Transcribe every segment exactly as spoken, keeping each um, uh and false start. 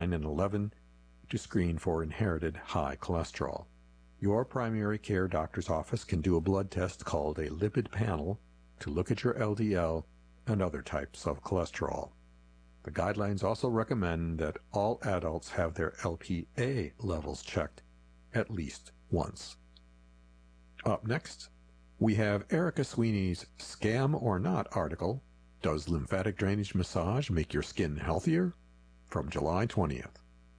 nine and eleven to screen for inherited high cholesterol. Your primary care doctor's office can do a blood test called a lipid panel to look at your L D L and other types of cholesterol. The guidelines also recommend that all adults have their L P A levels checked at least once. Up next, we have Erica Sweeney's Scam or Not article, Does Lymphatic Drainage Massage Make Your Skin Healthier? From July twentieth.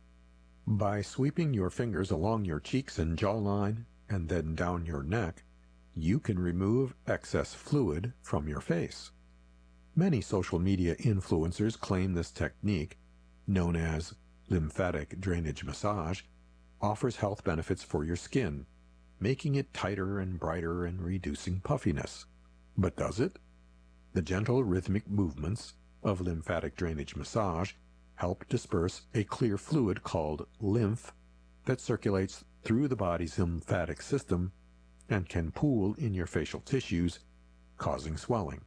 By sweeping your fingers along your cheeks and jawline and then down your neck, you can remove excess fluid from your face. Many social media influencers claim this technique, known as lymphatic drainage massage, offers health benefits for your skin, making it tighter and brighter and reducing puffiness. But does it? The gentle rhythmic movements of lymphatic drainage massage help disperse a clear fluid called lymph that circulates through the body's lymphatic system and can pool in your facial tissues, causing swelling.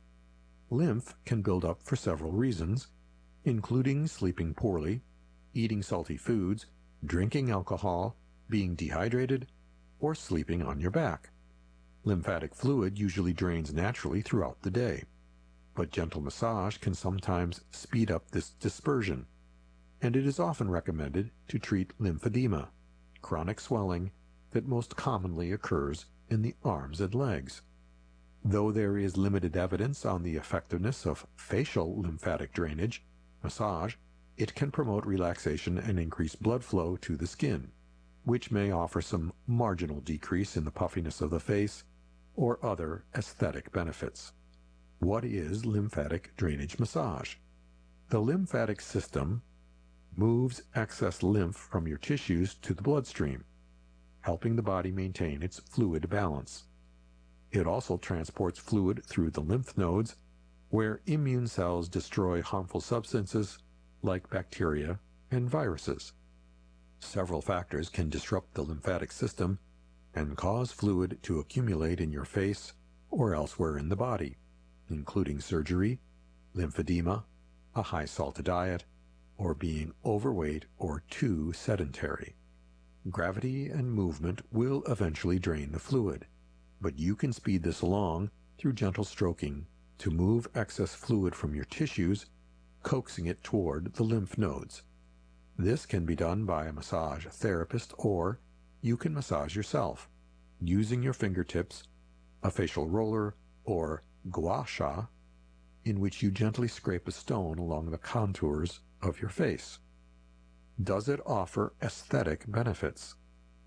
Lymph can build up for several reasons, including sleeping poorly, eating salty foods, drinking alcohol, being dehydrated, or sleeping on your back. Lymphatic fluid usually drains naturally throughout the day, but gentle massage can sometimes speed up this dispersion, and it is often recommended to treat lymphedema, chronic swelling that most commonly occurs in the arms and legs. Though there is limited evidence on the effectiveness of facial lymphatic drainage massage, it can promote relaxation and increase blood flow to the skin, which may offer some marginal decrease in the puffiness of the face or other aesthetic benefits. What is lymphatic drainage massage? The lymphatic system moves excess lymph from your tissues to the bloodstream, helping the body maintain its fluid balance. It also transports fluid through the lymph nodes, where immune cells destroy harmful substances like bacteria and viruses. Several factors can disrupt the lymphatic system and cause fluid to accumulate in your face or elsewhere in the body, including surgery, lymphedema, a high-salt diet, or being overweight or too sedentary. Gravity and movement will eventually drain the fluid, but you can speed this along through gentle stroking to move excess fluid from your tissues, coaxing it toward the lymph nodes. This can be done by a massage therapist, or you can massage yourself using your fingertips, a facial roller, or gua sha, in which you gently scrape a stone along the contours of your face. Does it offer aesthetic benefits?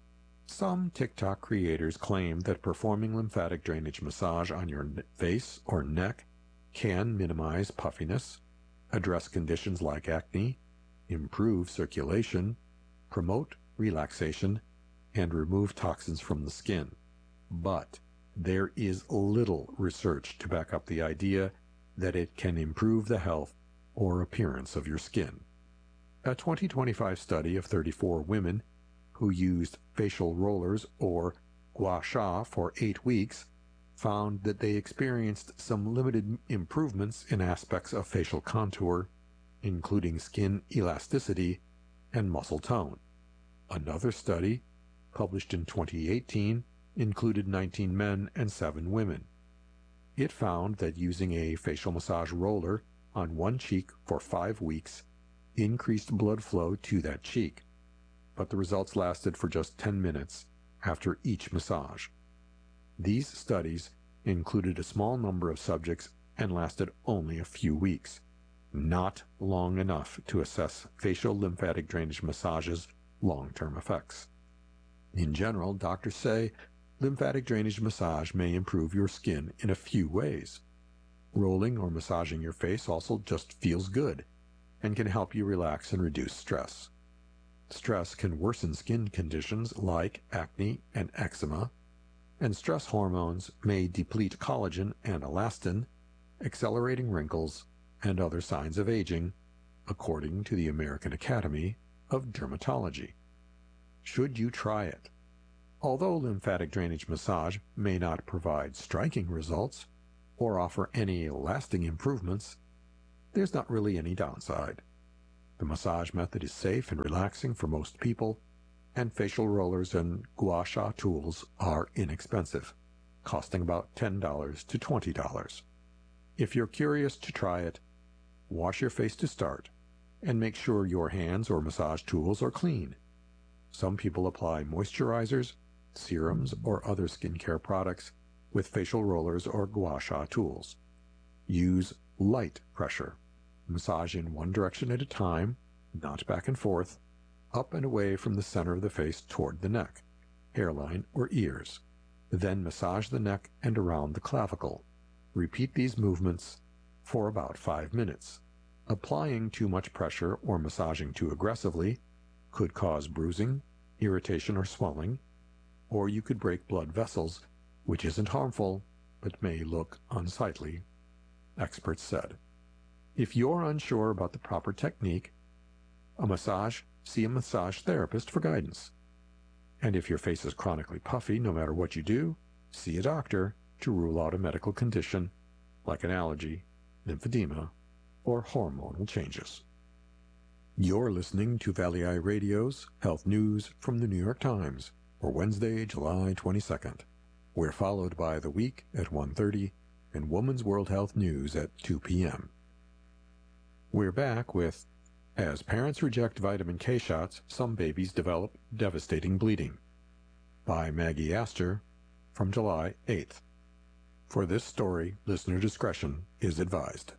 Some TikTok creators claim that performing lymphatic drainage massage on your face or neck can minimize puffiness, address conditions like acne, improve circulation, promote relaxation, and remove toxins from the skin. But there is little research to back up the idea that it can improve the health or appearance of your skin. A twenty twenty-five study of thirty-four women who used facial rollers or gua sha for eight weeks found that they experienced some limited improvements in aspects of facial contour, including skin elasticity and muscle tone. Another study, published in twenty eighteen, included nineteen men and seven women. It found that using a facial massage roller on one cheek for five weeks increased blood flow to that cheek, but the results lasted for just ten minutes after each massage. These studies included a small number of subjects and lasted only a few weeks, not long enough to assess facial lymphatic drainage massage's long-term effects. In general, doctors say lymphatic drainage massage may improve your skin in a few ways. Rolling or massaging your face also just feels good and can help you relax and reduce stress. Stress can worsen skin conditions like acne and eczema, and stress hormones may deplete collagen and elastin, accelerating wrinkles and other signs of aging, according to the American Academy of Dermatology. Should you try it? Although lymphatic drainage massage may not provide striking results or offer any lasting improvements, there's not really any downside. The massage method is safe and relaxing for most people, and facial rollers and gua sha tools are inexpensive, costing about ten dollars to twenty dollars. If you're curious to try it, wash your face to start, and make sure your hands or massage tools are clean. Some people apply moisturizers, serums, or other skincare products with facial rollers or gua sha tools. Use light pressure. Massage in one direction at a time, not back and forth, up and away from the center of the face toward the neck, hairline, or ears. Then massage the neck and around the clavicle. Repeat these movements for about five minutes. Applying too much pressure or massaging too aggressively could cause bruising, irritation, or swelling, or you could break blood vessels, which isn't harmful, but may look unsightly, experts said. If you're unsure about the proper technique, a massage, see a massage therapist for guidance. And if your face is chronically puffy, no matter what you do, see a doctor to rule out a medical condition like an allergy, lymphedema, or hormonal changes. You're listening to Valley Eye Radio's Health News from the New York Times for Wednesday, July twenty-second. We're followed by The Week at one thirty and Women's World Health News at two p.m. We're back with, as parents reject vitamin K shots, some babies develop devastating bleeding, by Maggie Astor, from July eighth. For this story, listener discretion is advised.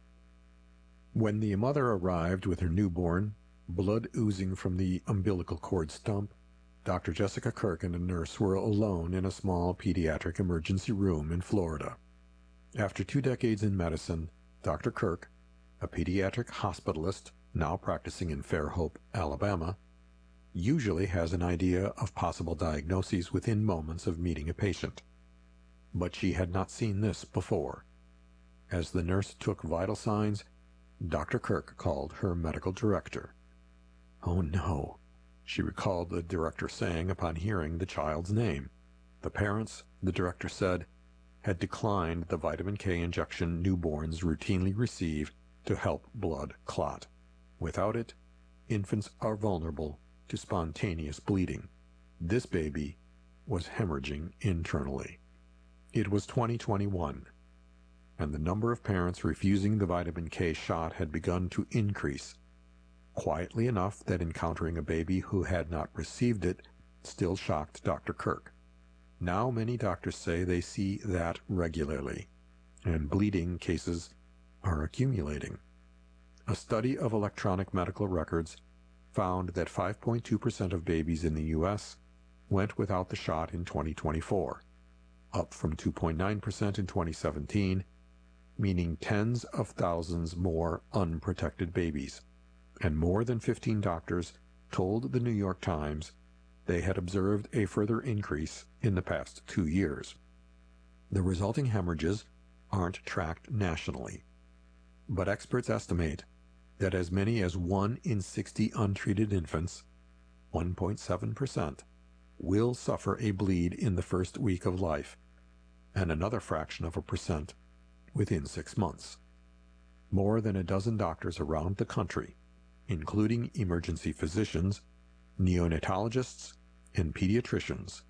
When the mother arrived with her newborn, blood oozing from the umbilical cord stump, Doctor Jessica Kirk and a nurse were alone in a small pediatric emergency room in Florida. After two decades in medicine, Doctor Kirk, a pediatric hospitalist now practicing in Fairhope, Alabama, usually has an idea of possible diagnoses within moments of meeting a patient. But she had not seen this before. As the nurse took vital signs, Doctor Kirk called her medical director. "Oh no," she recalled the director saying upon hearing the child's name. The parents, the director said, had declined the vitamin K injection newborns routinely receive to help blood clot. Without it, infants are vulnerable to spontaneous bleeding. This baby was hemorrhaging internally. It was twenty twenty-one, and the number of parents refusing the vitamin K shot had begun to increase, quietly enough that encountering a baby who had not received it still shocked Doctor Kirk. Now many doctors say they see that regularly, and bleeding cases are accumulating. A study of electronic medical records found that five point two percent of babies in the U S went without the shot in twenty twenty-four, up from two point nine percent in twenty seventeen, meaning tens of thousands more unprotected babies. And more than fifteen doctors told the New York Times they had observed a further increase in the past two years. The resulting hemorrhages aren't tracked nationally, but experts estimate that as many as one in sixty untreated infants, one point seven percent, will suffer a bleed in the first week of life, and another fraction of a percent within six months. More than a dozen doctors around the country, including emergency physicians, neonatologists, and pediatricians,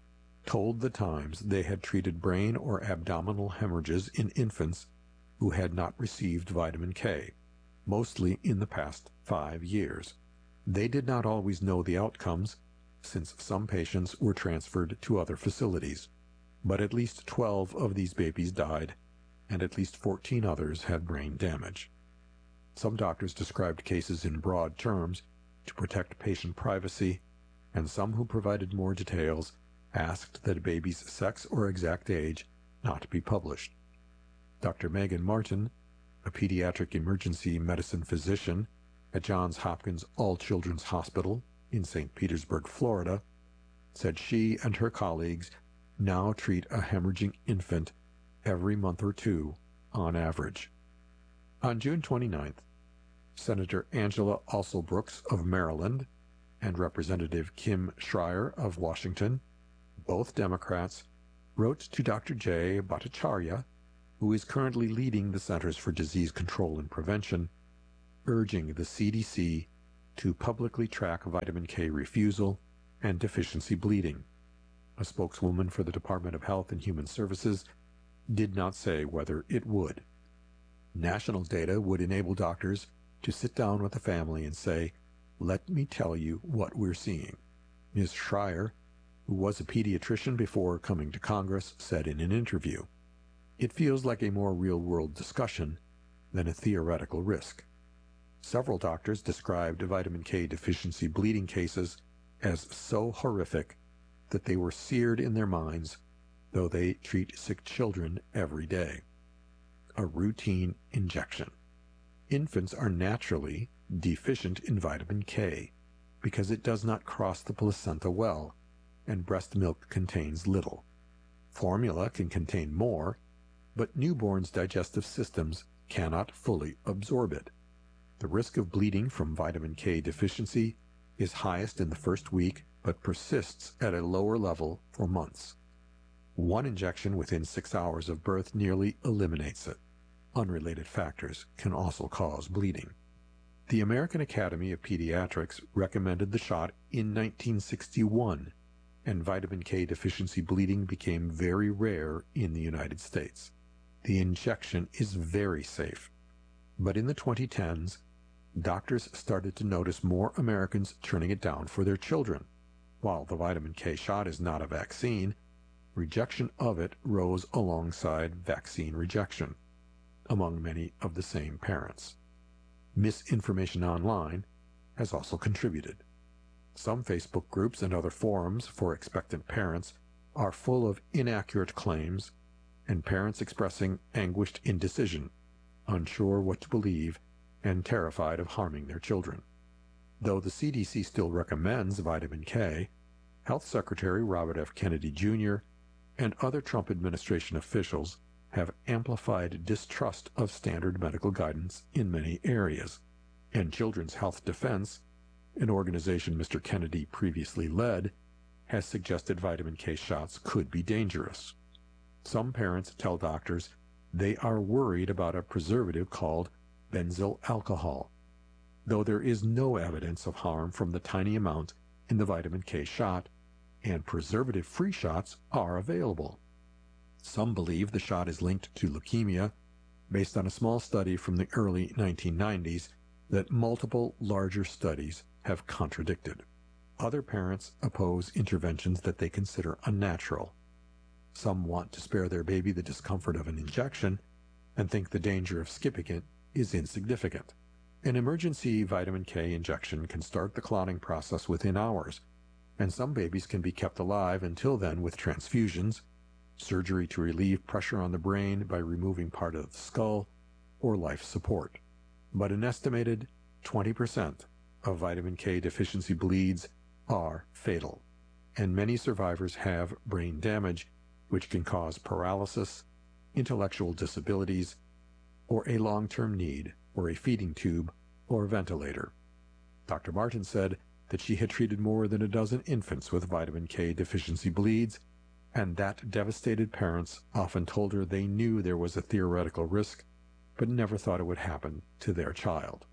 told the Times they had treated brain or abdominal hemorrhages in infants who had not received vitamin K, mostly in the past five years. They did not always know the outcomes, since some patients were transferred to other facilities, but at least twelve of these babies died, and at least fourteen others had brain damage. Some doctors described cases in broad terms to protect patient privacy, and some who provided more details asked that a baby's sex or exact age not be published. Doctor Megan Martin, a pediatric emergency medicine physician at Johns Hopkins All Children's Hospital in Saint Petersburg, Florida, said she and her colleagues now treat a hemorrhaging infant every month or two on average. On June twenty-ninth, Senator Angela Alsobrooks of Maryland and Representative Kim Schreier of Washington, both Democrats, wrote to Doctor Jay Bhattacharya, who is currently leading the Centers for Disease Control and Prevention, urging the C D C to publicly track vitamin K refusal and deficiency bleeding. A spokeswoman for the Department of Health and Human Services did not say whether it would. National data would enable doctors to sit down with the family and say, "Let me tell you what we're seeing." Miz Schreier, who was a pediatrician before coming to Congress, said in an interview, "It feels like a more real-world discussion than a theoretical risk." Several doctors described vitamin K deficiency bleeding cases as so horrific that they were seared in their minds, though they treat sick children every day. A routine injection. Infants are naturally deficient in vitamin K because it does not cross the placenta well, and breast milk contains little. Formula can contain more, but newborns' digestive systems cannot fully absorb it. The risk of bleeding from vitamin K deficiency is highest in the first week, but persists at a lower level for months. One injection within six hours of birth nearly eliminates it. Unrelated factors can also cause bleeding. The American Academy of Pediatrics recommended the shot in nineteen sixty-one, and vitamin K deficiency bleeding became very rare in the United States. The injection is very safe. But in the twenty tens, doctors started to notice more Americans turning it down for their children. While the vitamin K shot is not a vaccine, rejection of it rose alongside vaccine rejection among many of the same parents. Misinformation online has also contributed. Some Facebook groups and other forums for expectant parents are full of inaccurate claims and parents expressing anguished indecision, unsure what to believe, and terrified of harming their children. Though the C D C still recommends vitamin K, Health Secretary Robert F. Kennedy Junior and other Trump administration officials have amplified distrust of standard medical guidance in many areas, and Children's Health Defense, an organization Mister Kennedy previously led, has suggested vitamin K shots could be dangerous. Some parents tell doctors they are worried about a preservative called benzyl alcohol, though there is no evidence of harm from the tiny amount in the vitamin K shot, and preservative-free shots are available. Some believe the shot is linked to leukemia, based on a small study from the early nineteen nineties that multiple larger studies have contradicted. Other parents oppose interventions that they consider unnatural. Some want to spare their baby the discomfort of an injection and think the danger of skipping it is insignificant. An emergency vitamin K injection can start the clotting process within hours, and some babies can be kept alive until then with transfusions, surgery to relieve pressure on the brain by removing part of the skull, or life support. But an estimated twenty percent of vitamin K deficiency bleeds are fatal, and many survivors have brain damage, which can cause paralysis, intellectual disabilities, or a long-term need for a feeding tube or ventilator. Doctor Martin said that she had treated more than a dozen infants with vitamin K deficiency bleeds, and that devastated parents often told her they knew there was a theoretical risk, but never thought it would happen to their child.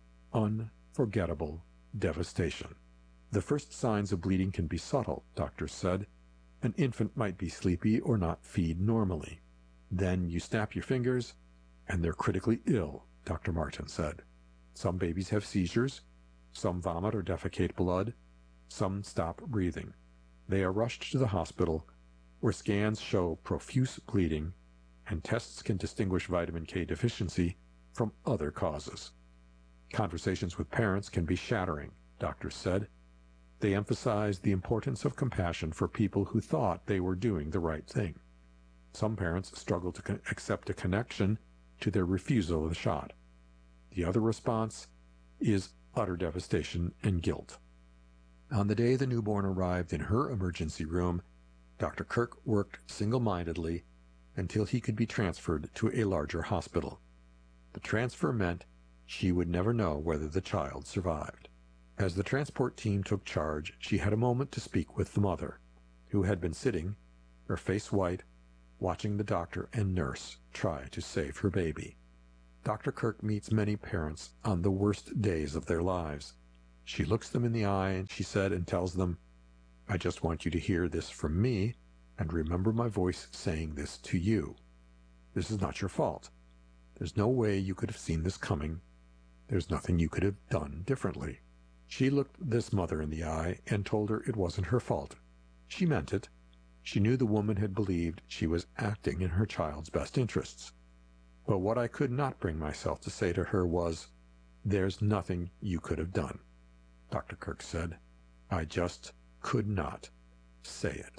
Unforgettable devastation. The first signs of bleeding can be subtle, doctors said. An infant might be sleepy or not feed normally. Then you snap your fingers, and they're critically ill, Doctor Martin said. Some babies have seizures, some vomit or defecate blood, some stop breathing. They are rushed to the hospital, where scans show profuse bleeding, and tests can distinguish vitamin K deficiency from other causes. Conversations with parents can be shattering, doctors said. They emphasized the importance of compassion for people who thought they were doing the right thing. Some parents struggle to con- accept a connection to their refusal of the shot. The other response is utter devastation and guilt. On the day the newborn arrived in her emergency room, Doctor Kirk worked single-mindedly until he could be transferred to a larger hospital. The transfer meant she would never know whether the child survived. As the transport team took charge, she had a moment to speak with the mother, who had been sitting, her face white, watching the doctor and nurse try to save her baby. Doctor Kirk meets many parents on the worst days of their lives. She looks them in the eye and she said and tells them, "I just want you to hear this from me and remember my voice saying this to you. This is not your fault. There's no way you could have seen this coming. There's nothing you could have done differently." She looked this mother in the eye and told her it wasn't her fault. She meant it. She knew the woman had believed she was acting in her child's best interests. But what I could not bring myself to say to her was, "There's nothing you could have done." Doctor Kirk said, "I just could not say it."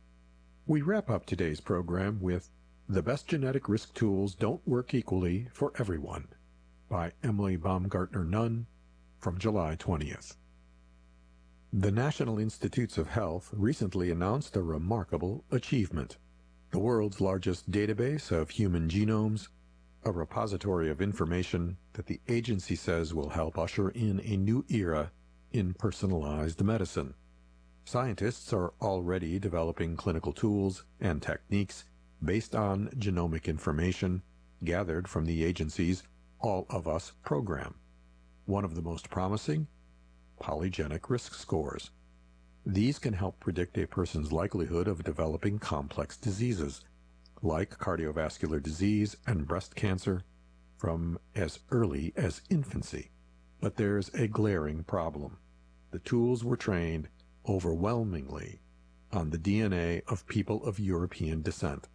We wrap up today's program with "The Best Genetic Risk Tools Don't Work Equally for Everyone" by Emily Baumgartner Nunn from July twentieth. The National Institutes of Health recently announced a remarkable achievement. The world's largest database of human genomes, a repository of information that the agency says will help usher in a new era in personalized medicine. Scientists are already developing clinical tools and techniques based on genomic information gathered from the agency's All of Us program. One of the most promising, polygenic risk scores. These can help predict a person's likelihood of developing complex diseases, like cardiovascular disease and breast cancer, from as early as infancy. But there's a glaring problem. The tools were trained overwhelmingly on the D N A of people of European descent,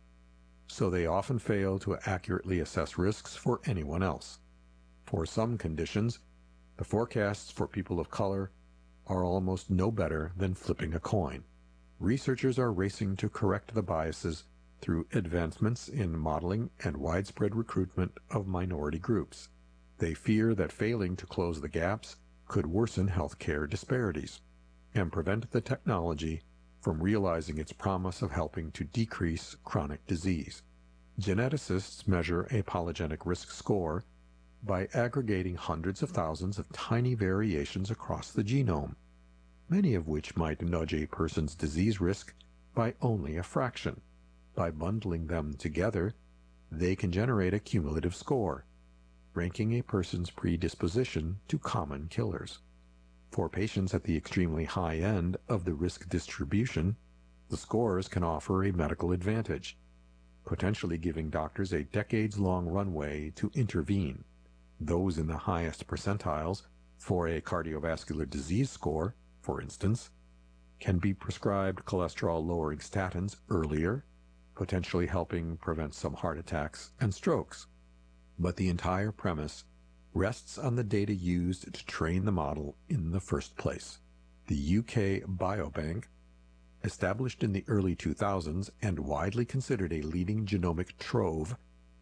so they often fail to accurately assess risks for anyone else. For some conditions, the forecasts for people of color are almost no better than flipping a coin. Researchers are racing to correct the biases through advancements in modeling and widespread recruitment of minority groups. They fear that failing to close the gaps could worsen healthcare disparities and prevent the technology from realizing its promise of helping to decrease chronic disease. Geneticists measure a polygenic risk score by aggregating hundreds of thousands of tiny variations across the genome, many of which might nudge a person's disease risk by only a fraction. By bundling them together, they can generate a cumulative score, ranking a person's predisposition to common killers. For patients at the extremely high end of the risk distribution, the scores can offer a medical advantage, potentially giving doctors a decades-long runway to intervene. Those in the highest percentiles for a cardiovascular disease score, for instance, can be prescribed cholesterol-lowering statins earlier, potentially helping prevent some heart attacks and strokes. But the entire premise rests on the data used to train the model in the first place. The U K Biobank, established in the early two thousands and widely considered a leading genomic trove.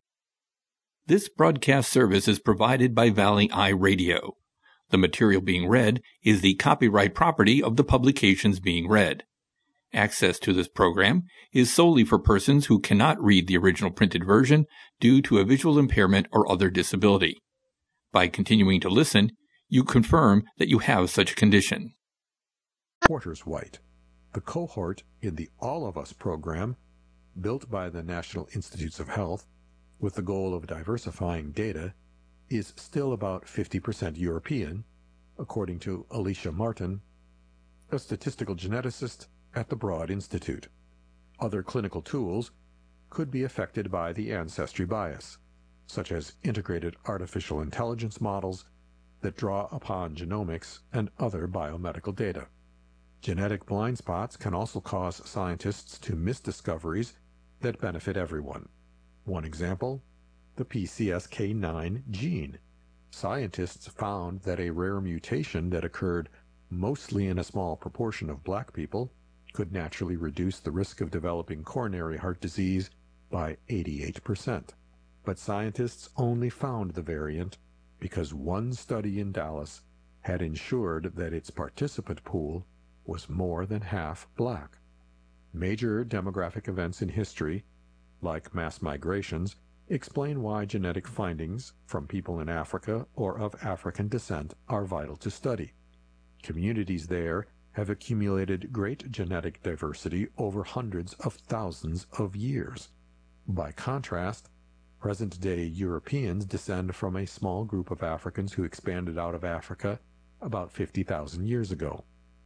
This broadcast service is provided by Valley Eye Radio. The material being read is the copyright property of the publications being read. Access to this program is solely for persons who cannot read the original printed version due to a visual impairment or other disability. By continuing to listen, you confirm that you have such a condition. Porter's White, the cohort in the All of Us program, built by the National Institutes of Health with the goal of diversifying data, is still about fifty percent European, according to Alicia Martin, a statistical geneticist at the Broad Institute. Other clinical tools could be affected by the ancestry bias, such as integrated artificial intelligence models that draw upon genomics and other biomedical data. Genetic blind spots can also cause scientists to miss discoveries that benefit everyone. One example, the P C S K nine gene. Scientists found that a rare mutation that occurred mostly in a small proportion of black people could naturally reduce the risk of developing coronary heart disease by eighty-eight percent. But scientists only found the variant because one study in Dallas had ensured that its participant pool was more than half black. Major demographic events in history, like mass migrations, explain why genetic findings from people in Africa or of African descent are vital to study. Communities there have accumulated great genetic diversity over hundreds of thousands of years. By contrast, present-day Europeans descend from a small group of Africans who expanded out of Africa about fifty thousand years ago.